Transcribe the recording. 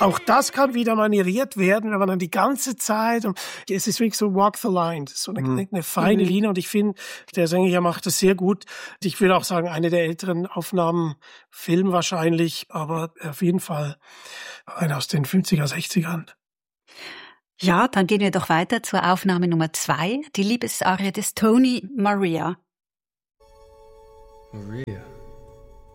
Auch das kann wieder manieriert werden, wenn man dann die ganze Zeit, und es ist wirklich so walk the line, so eine feine Linie, und ich finde, der Sänger hier macht das sehr gut. Ich würde auch sagen, eine der älteren Aufnahmen, Film wahrscheinlich, aber auf jeden Fall eine aus den 50er, 60ern. Ja, dann gehen wir doch weiter zur Aufnahme Nummer 2, die Liebesarie des Tony Maria. Maria.